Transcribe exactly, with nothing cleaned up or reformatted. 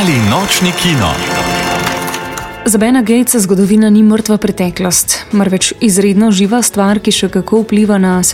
Mali nočni kino. Za Bena Gatesa zgodovina ni mrtva preteklost, marveč izredno živa stvar, ki še kako vpliva na